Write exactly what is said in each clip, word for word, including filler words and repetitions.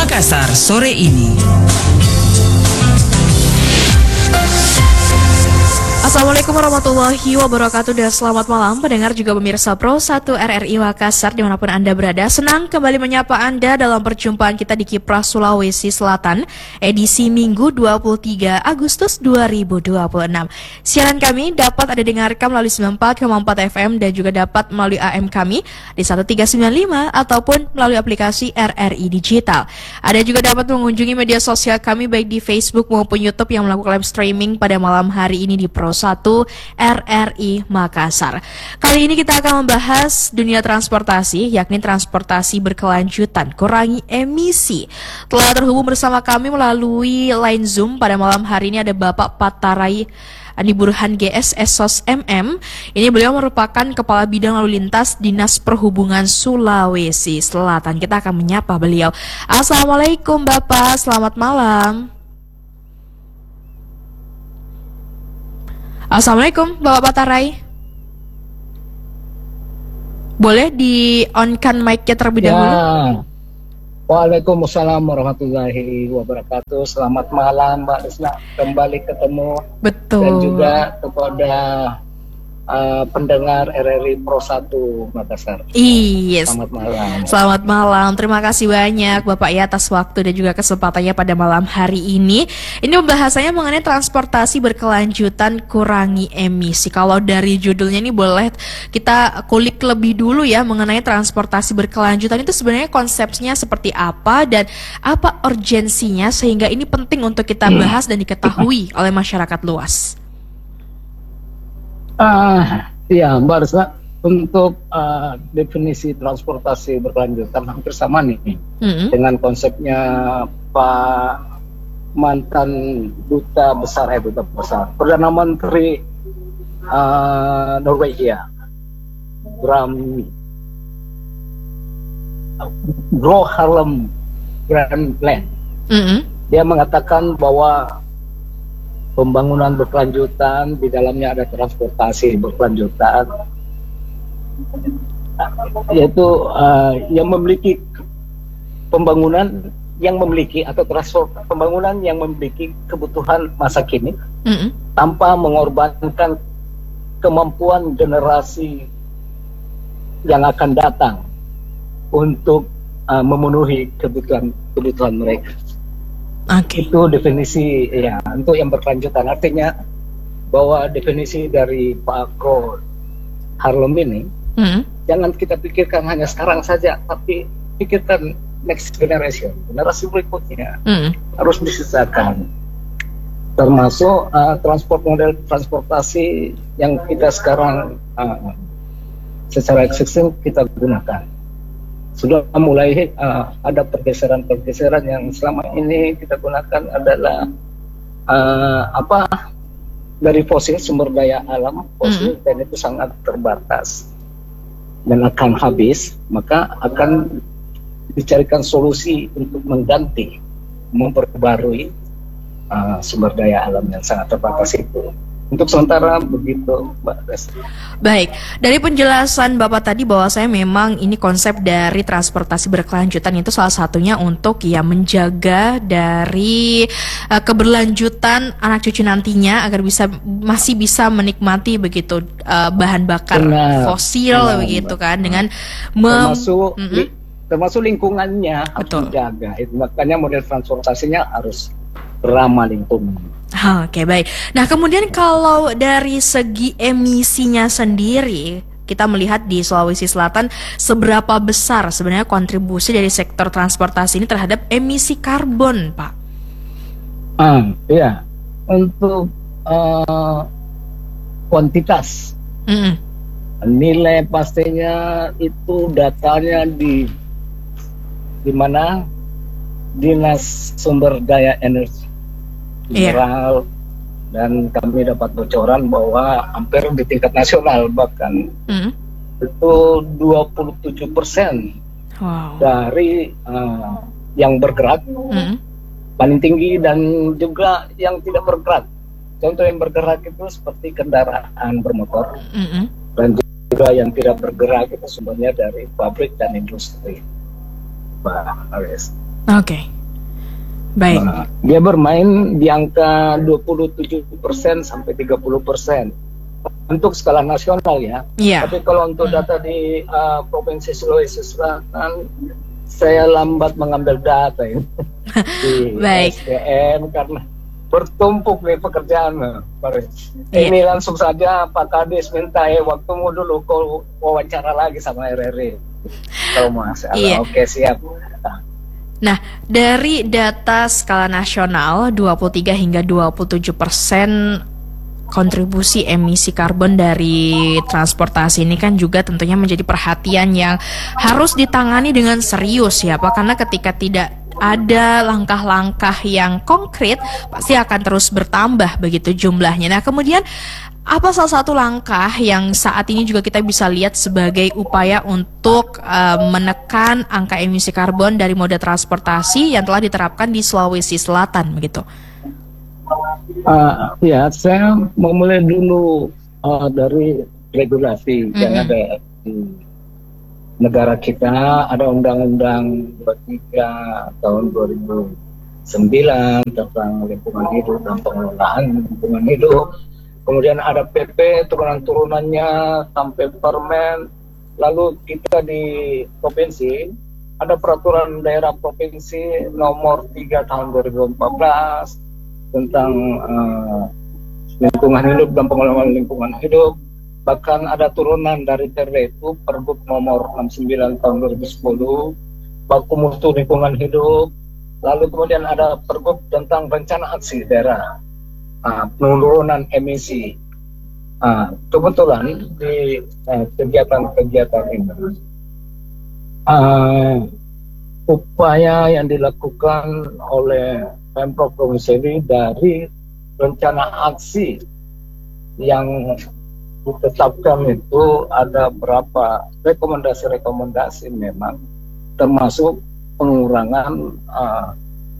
Makassar sore ini. Assalamualaikum warahmatullahi wabarakatuh dan selamat malam pendengar juga pemirsa Pro satu R R I Makassar dimanapun Anda berada. Senang kembali menyapa Anda dalam perjumpaan kita di Kipras Sulawesi Selatan edisi Minggu dua puluh tiga Agustus dua ribu dua puluh enam. Siaran kami dapat Anda dengarkan melalui sembilan puluh empat koma empat F M dan juga dapat melalui A M kami di seribu tiga ratus sembilan puluh lima ataupun melalui aplikasi R R I Digital. Anda juga dapat mengunjungi media sosial kami baik di Facebook maupun YouTube yang melakukan live streaming pada malam hari ini di Pro satu R R I Makassar. Kali ini kita akan membahas dunia transportasi, yakni transportasi berkelanjutan, kurangi emisi. Telah terhubung bersama kami melalui line Zoom pada malam hari ini ada Bapak Patarai Andi Burhan G S S O S M M. Ini beliau merupakan Kepala Bidang Lalu Lintas Dinas Perhubungan Sulawesi Selatan. Kita akan menyapa beliau. Assalamualaikum Bapak, selamat malam. Assalamualaikum Bapak Patarai. Boleh di-on-kan mic-nya terlebih ya. dahulu? Waalaikumsalam warahmatullahi wabarakatuh. Selamat malam Mbak Risna. Kembali ketemu. Betul. Dan juga kepada uh, pendengar R R I Pro satu Makassar. Yes. Selamat malam. Selamat malam. Terima kasih banyak Bapak ya atas waktu dan juga kesempatannya pada malam hari ini. Ini pembahasannya mengenai transportasi berkelanjutan kurangi emisi. Kalau dari judulnya ini boleh kita kulik lebih dulu ya mengenai transportasi berkelanjutan itu sebenarnya konsepnya seperti apa dan apa urgensinya sehingga ini penting untuk kita bahas dan diketahui oleh masyarakat luas. Ah, ya Mbak Risna, untuk uh, definisi transportasi berkelanjutan hampir sama nih mm-hmm. dengan konsepnya Pak mantan duta besar eh duta besar Perdana Menteri uh, Norwegia Bram Gro Harlem Brundtland. Mm-hmm. Dia mengatakan bahwa pembangunan berkelanjutan di dalamnya ada transportasi berkelanjutan, yaitu uh, yang memiliki pembangunan yang memiliki atau transport pembangunan yang memiliki kebutuhan masa kini mm-hmm. tanpa mengorbankan kemampuan generasi yang akan datang untuk uh, memenuhi kebutuhan kebutuhan mereka. Okay. Itu definisi ya untuk yang berkelanjutan. Artinya bahwa definisi dari Pak Gro Harlem ini mm-hmm. jangan kita pikirkan hanya sekarang saja, tapi pikirkan next generation, generasi berikutnya mm. harus disisakan, termasuk uh, transport model transportasi yang kita sekarang uh, secara eksis kita gunakan. Sudah mulai uh, ada pergeseran-pergeseran yang selama ini kita gunakan adalah uh, apa dari fosil, sumber daya alam fosil mm. dan itu sangat terbatas dan akan habis, maka akan dicarikan solusi untuk mengganti, memperbarui uh, sumber daya alam yang sangat terbatas itu. Untuk sementara begitu, Mbak Des. Baik, dari penjelasan Bapak tadi bahwa saya memang ini konsep dari transportasi berkelanjutan itu salah satunya untuk ya menjaga dari uh, keberlanjutan anak cucu nantinya agar bisa masih bisa menikmati begitu uh, bahan bakar benar, fosil benar, begitu kan dengan mem- termasuk mm-hmm. termasuk lingkungannya harus dijaga. Itu makanya model transportasinya harus ramah lingkungan. Oke, okay, baik. Nah, kemudian kalau dari segi emisinya sendiri, kita melihat di Sulawesi Selatan seberapa besar sebenarnya kontribusi dari sektor transportasi ini terhadap emisi karbon, Pak? Ah, iya. Untuk uh, kuantitas, mm-hmm. nilai pastinya itu datanya di di mana Dinas Sumber Daya Energi Mineral, yeah. dan kami dapat bocoran bahwa hampir di tingkat nasional bahkan mm. itu dua puluh tujuh persen wow. dari uh, yang bergerak mm. paling tinggi dan juga yang tidak bergerak. Contoh yang bergerak itu seperti kendaraan bermotor mm-hmm. dan juga yang tidak bergerak itu sumbernya dari pabrik dan industri. Pak Aris. Oke, okay. Baik. Nah, dia bermain di angka dua puluh tujuh persen sampai tiga puluh persen untuk skala nasional ya. Yeah. Tapi kalau untuk data di uh, Provinsi Sulawesi Selatan, saya lambat mengambil data ini di Baik. S D M karena bertumpuk nih pekerjaan. Yeah. Ini langsung saja Pak Kadis minta eh waktumu dulu kau wawancara lagi sama R R I. Kalau Mas, yeah. Oke siap. Nah, dari data skala nasional dua puluh tiga hingga dua puluh tujuh persen kontribusi emisi karbon dari transportasi ini kan juga tentunya menjadi perhatian yang harus ditangani dengan serius ya Pak, karena ketika tidak ada langkah-langkah yang konkret pasti akan terus bertambah begitu jumlahnya. Nah, kemudian apa salah satu langkah yang saat ini juga kita bisa lihat sebagai upaya untuk uh, menekan angka emisi karbon dari moda transportasi yang telah diterapkan di Sulawesi Selatan begitu? Uh, ya, saya memulai dulu uh, dari regulasi mm-hmm. yang ada di negara kita. Ada Undang-Undang dua puluh tiga tahun dua ribu sembilan tentang lingkungan hidup dan pengelolaan lingkungan hidup. Kemudian ada P P turunan-turunannya sampai Permen. Lalu kita di provinsi ada peraturan daerah provinsi nomor tiga tahun dua ribu empat belas tentang uh, lingkungan hidup dan pengelolaan lingkungan hidup. Bahkan ada turunan dari P R D itu Pergub nomor enam puluh sembilan tahun dua ribu sepuluh baku mutu lingkungan hidup. Lalu kemudian ada Pergub tentang rencana aksi daerah uh, penurunan emisi. Uh, kebetulan di uh, kegiatan-kegiatan ini uh, upaya yang dilakukan oleh Pemprov Provinsi ini dari rencana aksi yang ditetapkan itu ada berapa rekomendasi-rekomendasi memang termasuk pengurangan uh,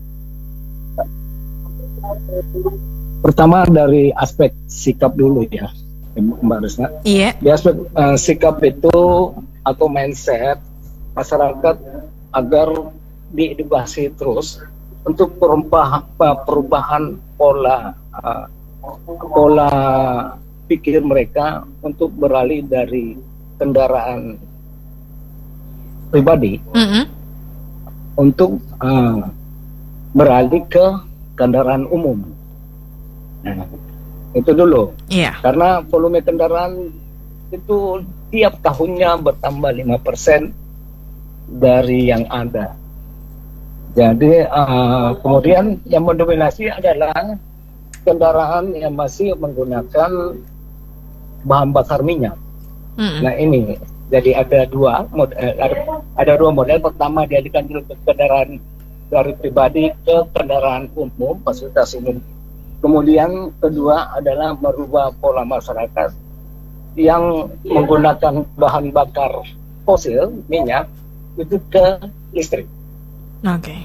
pertama dari aspek sikap dulu ya Mbak Resna. Iya. Di aspek uh, sikap itu atau mindset masyarakat agar diedukasi terus untuk perubahan, perubahan pola uh, pola pikir mereka untuk beralih dari kendaraan pribadi mm-hmm. untuk uh, beralih ke kendaraan umum. Nah, itu dulu. Yeah. Karena volume kendaraan itu tiap tahunnya bertambah lima persen dari yang ada. Jadi uh, kemudian yang mendominasi adalah kendaraan yang masih menggunakan bahan bakar minyak. Mm-hmm. Nah ini jadi ada dua model, ada, ada dua model. Pertama dialihkan dulu ke kendaraan dari pribadi ke kendaraan umum, fasilitas umum. Kemudian kedua adalah merubah pola masyarakat yang menggunakan bahan bakar fosil minyak itu ke listrik. Oke. Okay.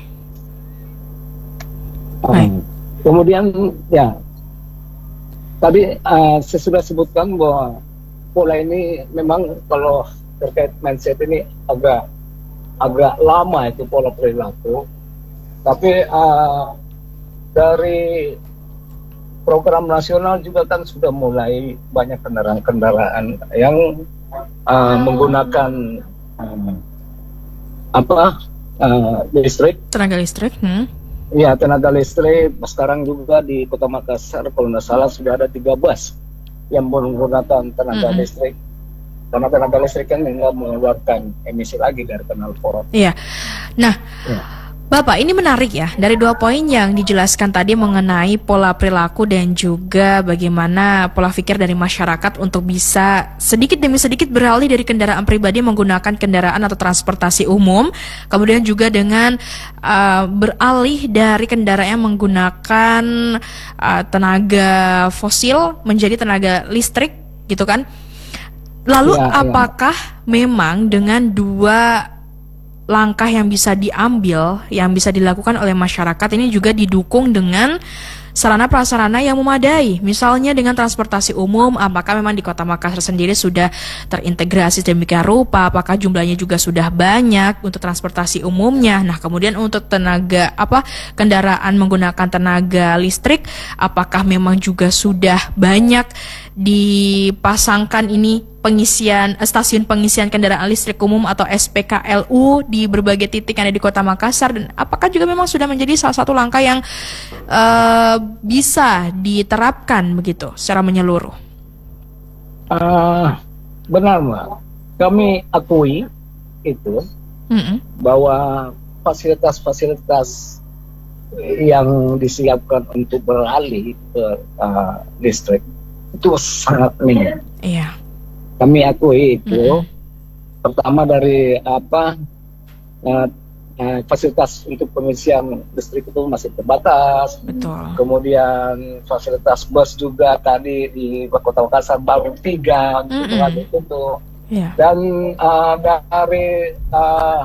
Um, kemudian ya tadi uh, saya sudah sebutkan bahwa pola ini memang kalau terkait mindset ini agak agak lama itu pola perilaku. Tapi uh, dari program nasional juga kan sudah mulai banyak kendaraan-kendaraan yang uh, menggunakan uh, apa uh, listrik, tenaga listrik. Hmm. Ya, tenaga listrik. Sekarang juga di Kota Makassar kalau tidak salah sudah ada tiga bus yang menggunakan tenaga mm-hmm. listrik. Karena tenaga listrik kan nggak mengeluarkan emisi lagi dari knalpot. Iya. Nah, ya. Bapak, ini menarik ya, dari dua poin yang dijelaskan tadi mengenai pola perilaku dan juga bagaimana pola pikir dari masyarakat untuk bisa sedikit demi sedikit beralih dari kendaraan pribadi menggunakan kendaraan atau transportasi umum, kemudian juga dengan uh, beralih dari kendaraan yang menggunakan uh, tenaga fosil menjadi tenaga listrik, gitu kan? Lalu ya, apakah ya. memang dengan dua langkah yang bisa diambil, yang bisa dilakukan oleh masyarakat ini juga didukung dengan sarana prasarana yang memadai. Misalnya dengan transportasi umum, apakah memang di Kota Makassar sendiri sudah terintegrasi demikian rupa, apakah jumlahnya juga sudah banyak untuk transportasi umumnya. Nah, kemudian untuk tenaga apa kendaraan menggunakan tenaga listrik, apakah memang juga sudah banyak dipasangkan ini pengisian stasiun pengisian kendaraan listrik umum atau S P K L U di berbagai titik yang ada di Kota Makassar, dan apakah juga memang sudah menjadi salah satu langkah yang uh, bisa diterapkan begitu secara menyeluruh? Uh, benar, Mbak. Kami akui itu mm-hmm. bahwa fasilitas-fasilitas yang disiapkan untuk beralih ke uh, listrik itu sangat minim. Iya. Kami akui itu. Mm-hmm. Pertama dari apa uh, uh, fasilitas untuk pengisian listrik itu masih terbatas. Betul. Kemudian fasilitas bus juga tadi di Kota Makassar baru tiga mm-hmm. gitu itu. Yeah. Dan uh, dari uh,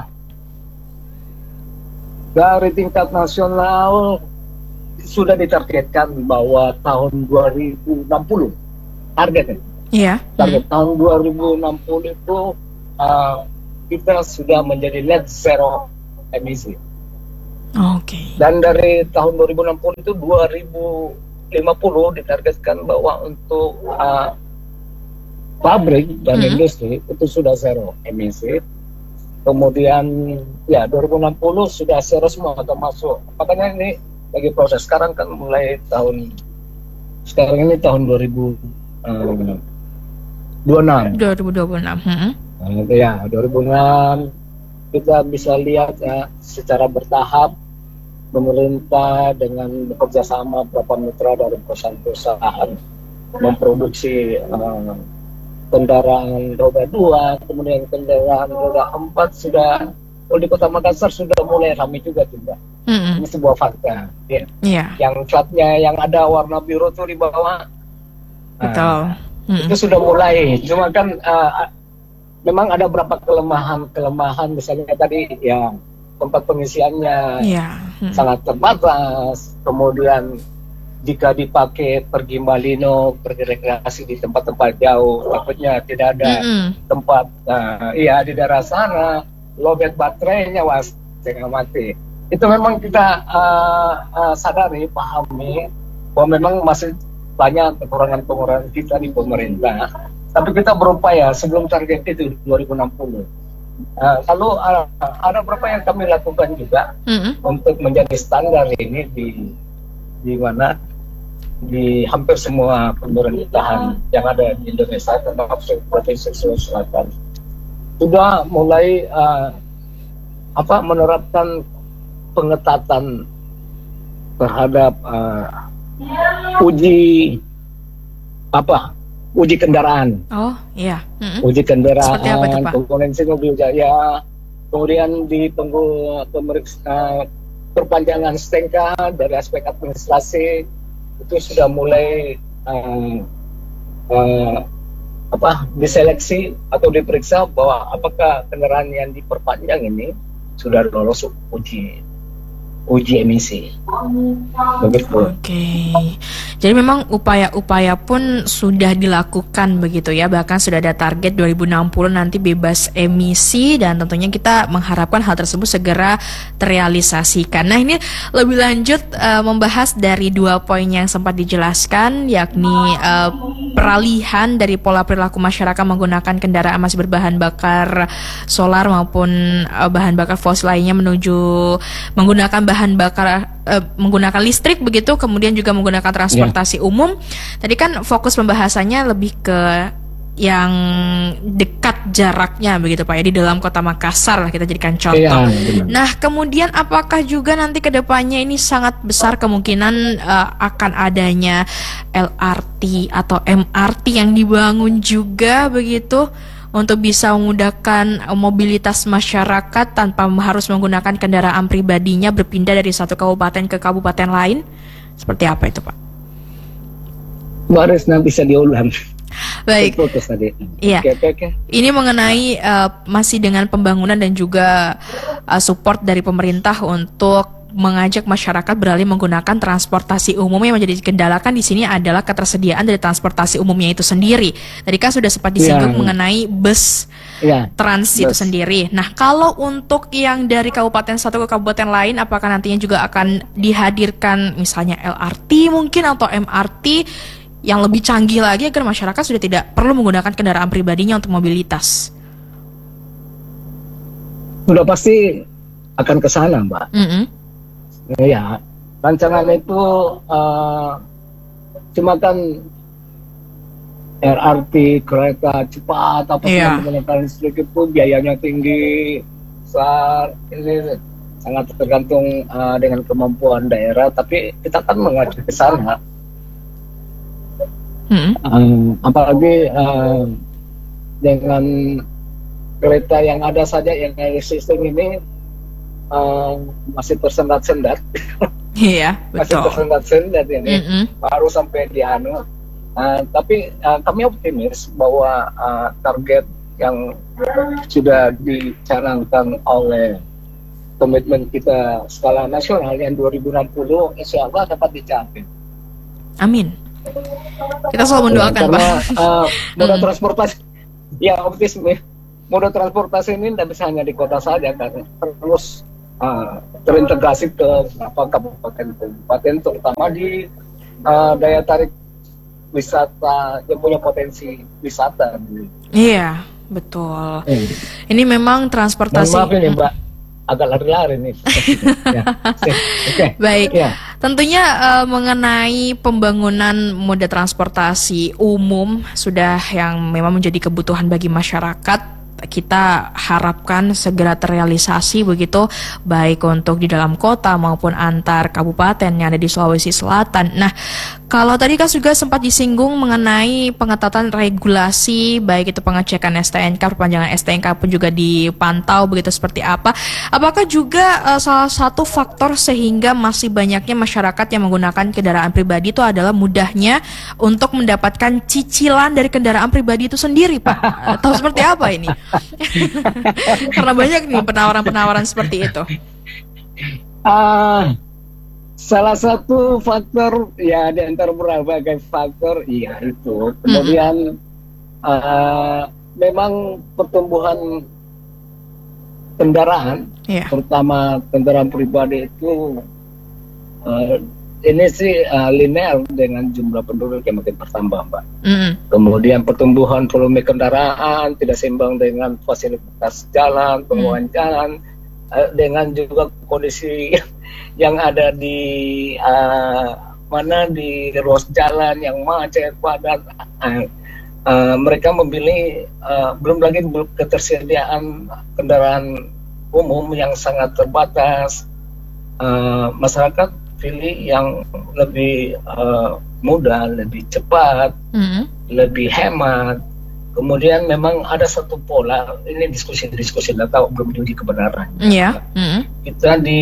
dari tingkat nasional sudah ditargetkan bahwa tahun dua ribu enam puluh targetnya. Iya. Target hmm. tahun dua ribu enam puluh itu uh, kita sudah menjadi net zero emisi. Oke. Okay. Dan dari tahun dua ribu enam puluh itu dua ribu lima puluh ditargetkan bahwa untuk uh, pabrik dan hmm. industri itu sudah zero emisi. Kemudian ya dua ribu enam puluh sudah zero semua termasuk. Makanya ini lagi proses. Sekarang kan mulai tahun sekarang ini tahun dua ribu dua puluh enam. dua ribu dua puluh enam. Hmm. Nah, ya, dua ribu enam kita bisa lihat ya, secara bertahap pemerintah dengan bekerja sama beberapa mitra dari perusahaan-perusahaan memproduksi uh, kendaraan roda dua, kemudian kendaraan roda empat sudah oh, di Kota Makassar sudah mulai ramai juga juga. Mm-hmm. Ini sebuah fakta. Ya. Yeah. Yang platnya yang ada warna biru tuh di bawah. Betul. Uh, mm-hmm. Itu sudah mulai. Cuma kan uh, memang ada beberapa kelemahan-kelemahan, misalnya tadi ya tempat pengisiannya yeah. mm-hmm. sangat terbatas. Kemudian jika dipakai pergi Malino, pergi rekreasi di tempat-tempat jauh, takutnya tidak ada mm-hmm. tempat, uh, iya di daerah sana, lowbat baterainya was setengah mati. Itu memang kita uh, uh, sadari, pahami bahwa memang masih banyak kekurangan-kekurangan kita di pemerintah. Tapi kita berupaya sebelum target itu dua ribu enam puluh. Uh, lalu uh, ada beberapa yang kami lakukan juga mm-hmm. untuk menjadi standar ini di di mana di hampir semua pemerintahan yang ada di Indonesia, termasuk Provinsi Sulawesi Selatan, sudah mulai uh, apa menerapkan pengetatan terhadap uh, uji apa uji kendaraan. Oh iya. Mm-hmm. Uji kendaraan, kompetensi mobil jaya, kemudian di tunggu pemeriksa perpanjangan S T N K dari aspek administrasi itu sudah mulai uh, uh, apa diseleksi atau diperiksa bahwa apakah kendaraan yang diperpanjang ini sudah lolos uji uji emisi. Begitu. Oke. Okay. Jadi memang upaya-upaya pun sudah dilakukan begitu ya. Bahkan sudah ada target dua ribu enam puluh nanti bebas emisi, dan tentunya kita mengharapkan hal tersebut segera terrealisasikan. Nah, ini lebih lanjut uh, membahas dari dua poin yang sempat dijelaskan, yakni uh, peralihan dari pola perilaku masyarakat menggunakan kendaraan masih berbahan bakar solar maupun uh, bahan bakar fosil lainnya menuju menggunakan bahan bakar uh, menggunakan listrik begitu, kemudian juga menggunakan transportasi yeah. umum. Tadi kan fokus pembahasannya lebih ke yang dekat jaraknya begitu Pak ya, di dalam Kota Makassar lah kita jadikan contoh. Yeah, nah, kemudian apakah juga nanti ke depannya ini sangat besar kemungkinan uh, akan adanya L R T atau M R T yang dibangun juga begitu untuk bisa memudahkan mobilitas masyarakat tanpa harus menggunakan kendaraan pribadinya berpindah dari satu kabupaten ke kabupaten lain? Seperti apa itu Pak? Baris nanti bisa diulang. Baik. Iya. Okay, okay, okay. Ini mengenai uh, masih dengan pembangunan dan juga uh, support dari pemerintah untuk mengajak masyarakat beralih menggunakan transportasi umum. Yang menjadi kendala kan di sini adalah ketersediaan dari transportasi umumnya itu sendiri. Tadi kan sudah sempat disinggung ya, mengenai bus ya, trans bus itu sendiri. Nah, kalau untuk yang dari kabupaten satu ke kabupaten lain, apakah nantinya juga akan dihadirkan misalnya L R T mungkin atau M R T yang lebih canggih lagi agar masyarakat sudah tidak perlu menggunakan kendaraan pribadinya untuk mobilitas? Sudah pasti akan ke sana, Mbak. Mm-hmm. Ya, rancangan itu uh, cuma kan R R T, kereta cepat, apa yeah. menggunakan listrik itu biayanya tinggi, besar, ini sangat tergantung uh, dengan kemampuan daerah. Tapi kita kan mengacu ke sana. Hmm. Um, apalagi uh, dengan kereta yang ada saja yang sistem ini uh, masih tersendat-sendat. Iya, betul. Masih tersendat-sendat ini, mm-hmm. baru sampai di anu. Uh, tapi uh, kami optimis bahwa uh, target yang sudah dicanangkan oleh komitmen kita skala nasional yang dua ribu enam puluh insya Allah dapat dicapai. Amin. Kita selalu mendoakan, ya, karena uh, moda hmm. transportasi, ya optimisme, moda transportasi ini tidak bisa hanya di kota saja, kan terus uh, terintegrasi ke beberapa kabupaten-kabupaten, terutama di uh, daya tarik wisata yang punya potensi wisata. Iya, betul. Hmm. Ini memang transportasi. Maaf ini, Mbak, agak lari-lari nih. Ya. Okay. Baik, ya. Tentunya uh, mengenai pembangunan moda transportasi umum sudah yang memang menjadi kebutuhan bagi masyarakat. Kita harapkan segera terrealisasi begitu, baik untuk di dalam kota maupun antar kabupaten yang ada di Sulawesi Selatan. Nah, kalau tadi kan juga sempat disinggung mengenai pengetatan regulasi, baik itu pengecekan S T N K, perpanjangan S T N K pun juga dipantau begitu seperti apa. Apakah juga uh, salah satu faktor sehingga masih banyaknya masyarakat yang menggunakan kendaraan pribadi itu adalah mudahnya untuk mendapatkan cicilan dari kendaraan pribadi itu sendiri, Pak? Atau seperti apa ini? Karena banyak nih penawaran-penawaran seperti itu. Uh, salah satu faktor ya di antara berbagai faktor, iya itu. Kemudian mm-hmm. uh, memang pertumbuhan kendaraan, yeah. terutama kendaraan pribadi itu uh, ini sih uh, linear dengan jumlah penduduk yang makin bertambah, Mbak. Mm. Kemudian pertumbuhan volume kendaraan tidak seimbang dengan fasilitas jalan, penguatan mm. jalan, uh, dengan juga kondisi yang ada di uh, mana di ruas jalan yang macet, padat. Uh, uh, mereka memilih uh, belum lagi ketersediaan kendaraan umum yang sangat terbatas. Uh, masyarakat pilih yang lebih uh, mudah, lebih cepat, mm-hmm. lebih hemat. Kemudian memang ada satu pola, ini diskusi-diskusi, tidak tahu belum diuji kebenaran. Yeah. Mm-hmm. Kita di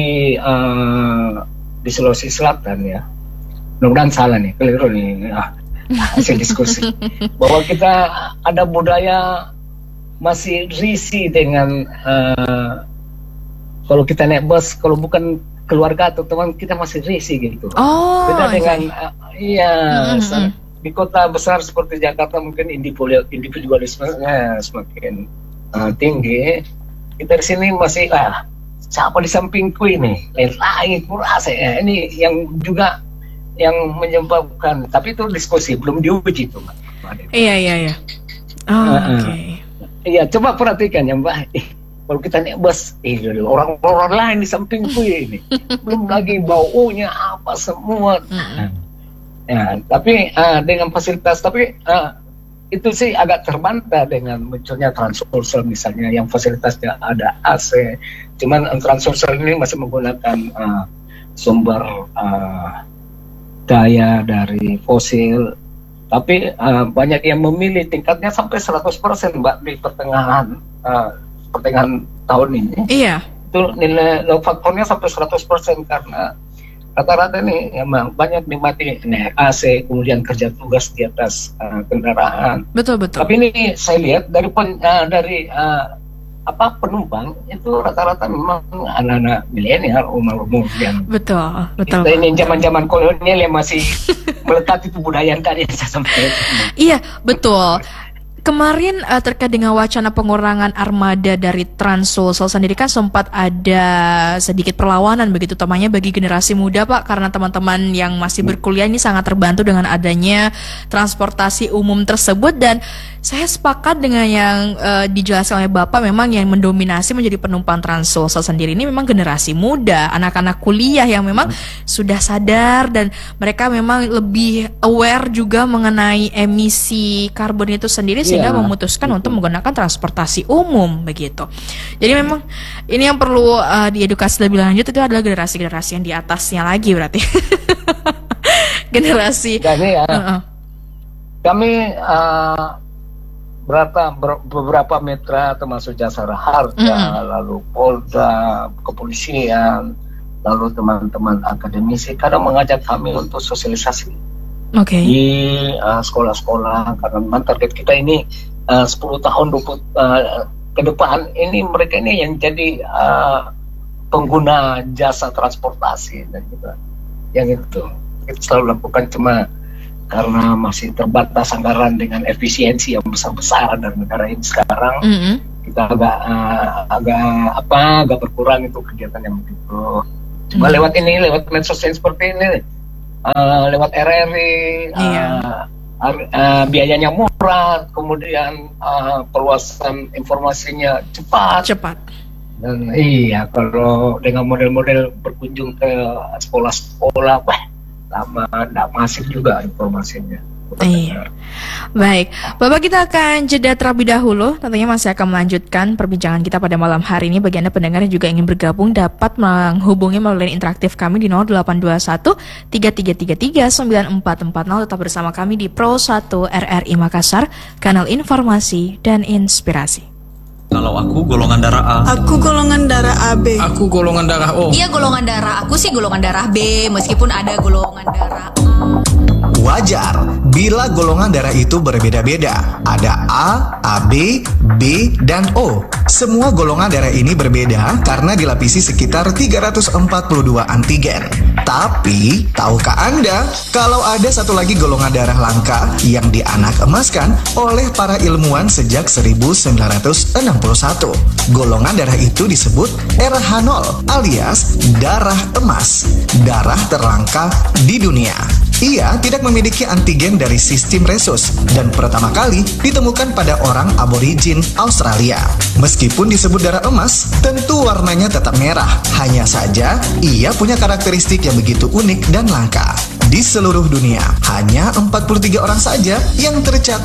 uh, di Sulawesi Selatan ya, mudah-mudahan salah nih, keliru nih, ah, hasil diskusi bahwa kita ada budaya masih risih dengan uh, kalau kita naik bus, kalau bukan keluarga atau teman kita masih risih gitu. Oh, beda dengan okay. uh, iya mm-hmm. di kota besar seperti Jakarta mungkin individualismenya semakin uh, tinggi. Kita di sini masih ah siapa di sampingku ini lain kurasa ya, ini yang juga yang menyebabkan, tapi itu diskusi belum diuji tuh, Mbak. Iya iya iya. Oh, uh, oke. Okay. Iya, coba perhatikan ya, Mbak. Kalau kita naik bus, eh, orang-orang lain di sampingku ini, belum lagi baunya apa semua. Mm-hmm. Ya, tapi uh, dengan fasilitas, tapi uh, itu sih agak terbantah dengan munculnya Transursul misalnya, yang fasilitasnya ada A C. Cuman Transursul ini masih menggunakan uh, sumber uh, daya dari fosil. Tapi uh, banyak yang memilih tingkatnya sampai seratus persen, Mbak, di pertengahan. Uh, pertengahan tahun ini. Iya. Itu nilai faktornya sampai seratus persen karena rata-rata nih emang banyak dimati naik A C, kemudian kerja tugas di atas uh, kendaraan. Betul betul. Tapi ini saya lihat dari pen, uh, dari uh, apa penumpang itu rata-rata memang anak-anak milenial, umur-umur yang betul, betul. Kita ini zaman-zaman kolonial yang masih melekat itu budaya tadi sampai. Iya, betul. Kemarin uh, terkait dengan wacana pengurangan armada dari Trans-Sulsel sendiri kan sempat ada sedikit perlawanan begitu, utamanya bagi generasi muda Pak, karena teman-teman yang masih berkuliah ini sangat terbantu dengan adanya transportasi umum tersebut. Dan saya sepakat dengan yang uh, dijelaskan oleh Bapak, memang yang mendominasi menjadi penumpang Trans-Sulsel sendiri ini memang generasi muda, anak-anak kuliah yang memang hmm. sudah sadar dan mereka memang lebih aware juga mengenai emisi karbon itu sendiri, sehingga ya, memutuskan betul. untuk menggunakan transportasi umum begitu. Jadi memang ini yang perlu uh, diedukasi lebih lanjut, itu adalah generasi-generasi yang di atasnya lagi berarti. Generasi. Jadi ya, uh-uh. kami uh, berapa ber, beberapa mitra termasuk Jasara Harja, mm-hmm. lalu Polda, kepolisian, lalu teman-teman akademisi kadang mengajak kami untuk sosialisasi. Okay. Di uh, sekolah-sekolah, karena memang target kita ini uh, sepuluh tahun dua puluh, uh, ke depan ini mereka ini yang jadi uh, pengguna jasa transportasi dan juga yang itu kita selalu lakukan, cuma karena masih terbatas anggaran dengan efisiensi yang besar-besaran dan negara ini sekarang, mm-hmm. kita agak uh, agak apa agak berkurang itu kegiatan yang begitu. Cuma mm-hmm. lewat ini, lewat medsos seperti ini. Uh, lewat R R I, iya. uh, uh, biayanya murah, kemudian uh, perluasan informasinya cepat. Cepat. Dan iya, kalau dengan model-model berkunjung ke sekolah-sekolah, wah, lama, tidak masif juga informasinya. Iya. Baik, Bapak, kita akan jeda terlebih dahulu. Tentunya masih akan melanjutkan perbincangan kita pada malam hari ini. Bagi Anda pendengar yang juga ingin bergabung, dapat menghubungi melalui interaktif kami di nol delapan dua satu tiga tiga tiga tiga sembilan empat empat nol. Tetap bersama kami di Pro satu R R I Makassar, kanal informasi dan inspirasi. Kalau aku golongan darah A. Aku golongan darah A B. Aku golongan darah O. Iya, golongan darah aku sih golongan darah B, meskipun ada golongan darah A. Wajar bila golongan darah itu berbeda-beda. Ada A, A B, B, dan O. Semua golongan darah ini berbeda karena dilapisi sekitar tiga ratus empat puluh dua antigen. Tapi, tahukah Anda kalau ada satu lagi golongan darah langka yang dianak emaskan oleh para ilmuwan sejak seribu sembilan ratus enam puluh satu? Golongan darah itu disebut R H nol alias darah emas, darah terlangka di dunia. Ia tidak memiliki antigen dari sistem resus dan pertama kali ditemukan pada orang aborigin Australia. Meskipun disebut darah emas, tentu warnanya tetap merah. Hanya saja, ia punya karakteristik yang begitu unik dan langka. Di seluruh dunia, hanya empat puluh tiga orang saja yang tercatat